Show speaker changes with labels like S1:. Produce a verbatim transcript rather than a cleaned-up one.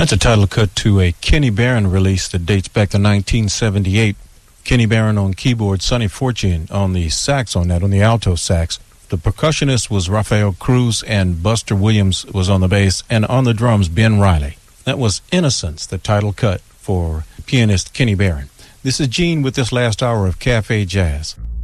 S1: That's a title cut to a Kenny Barron release that dates back to nineteen seventy-eight. Kenny Barron on keyboard, Sonny Fortune on the sax on that, on the alto sax. The percussionist was Rafael Cruz, and Buster Williams was on the bass, and on the drums, Ben Riley. That was Innocence, the title cut for pianist Kenny Barron. This is Gene with this last hour of Cafe Jazz.